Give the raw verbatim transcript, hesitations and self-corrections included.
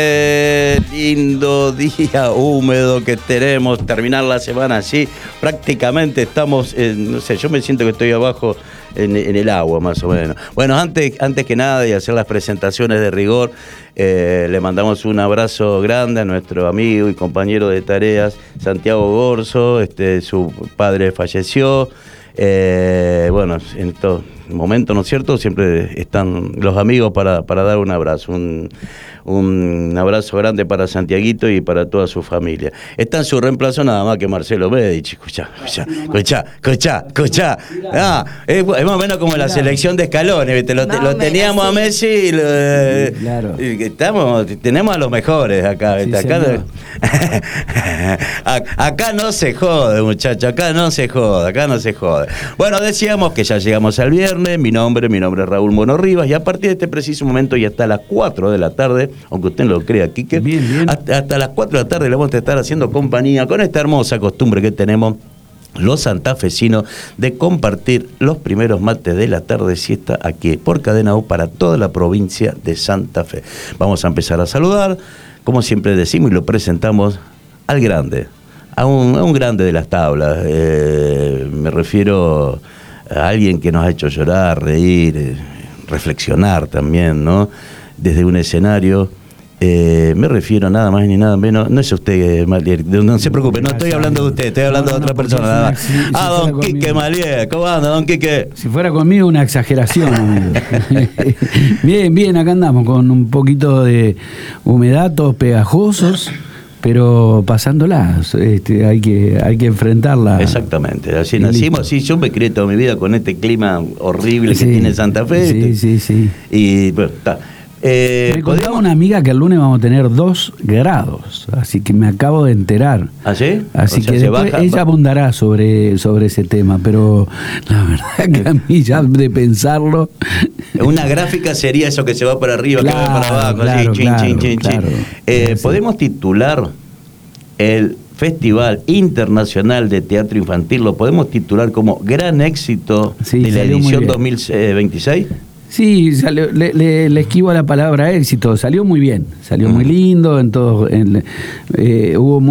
Eh, lindo día húmedo que tenemos, terminar la semana así, prácticamente estamos, en, no sé, yo me siento que estoy abajo en, en el agua más o menos. Bueno, antes, antes que nada de hacer las presentaciones de rigor, eh, le mandamos un abrazo grande a nuestro amigo y compañero de tareas, Santiago Gorzo. Este, su padre falleció. Eh, bueno, en estos momentos, ¿no es cierto?, siempre están los amigos para, para dar un abrazo, un, un abrazo grande para Santiaguito y para toda su familia. Está en su reemplazo nada más que Marcelo Medici. Escuchá, escuchá, escuchá, escuchá, escuchá. Ah, es, es más o menos como la selección de Scaloni, ¿viste? Lo, lo teníamos a Messi y, lo, sí, claro. y estamos, tenemos a los mejores acá, ¿viste? Sí, acá, acá no se jode, muchachos, acá no se jode, acá no se jode. Bueno, decíamos que ya llegamos al viernes. Mi nombre, mi nombre es Raúl Mono Rivas, y a partir de este preciso momento y hasta las cuatro de la tarde, aunque usted no lo crea, Quique, bien, bien. Hasta, hasta las cuatro de la tarde le vamos a estar haciendo compañía con esta hermosa costumbre que tenemos los santafesinos de compartir los primeros mates de la tarde siesta aquí por Cadena U para toda la provincia de Santa Fe. Vamos a empezar a saludar, como siempre decimos y lo presentamos, al grande, a un, a un grande de las tablas. Eh, me refiero a alguien que nos ha hecho llorar, reír, eh, reflexionar también, ¿no? Desde un escenario. Eh, me refiero nada más ni nada menos. No es usted, eh, Malier, no se preocupe, no estoy hablando de usted, estoy hablando no, no, de otra persona. Nada más. Si, si ah, don Quique Malier, ¿cómo anda, don Quique? Si fuera conmigo, una exageración, amigo. Bien, bien, acá andamos con un poquito de humedad, todos pegajosos, pero pasándola, este, hay que hay que enfrentarla. Exactamente, así nacimos, así yo me crié toda mi vida con este clima horrible sí, que tiene Santa Fe. Sí, este, sí, sí. Y bueno, está. Eh, me contaba una amiga que el lunes vamos a tener dos grados, así que me acabo de enterar. ¿Ah, sí? Así o sea, que después baja, ella va... abundará sobre, sobre ese tema, pero la verdad que a mí ya de pensarlo... Una gráfica sería eso que se va para arriba, claro, que va para abajo, claro, así, chin, claro, chin, chin, claro, chin. Eh, ¿Podemos titular el Festival Internacional de Teatro Infantil, lo podemos titular como gran éxito sí, de la edición dos mil veintiséis? Sí, salió, le, le, le esquivo a la palabra éxito, salió muy bien, salió mm. muy lindo, en todo, en, eh, hubo muy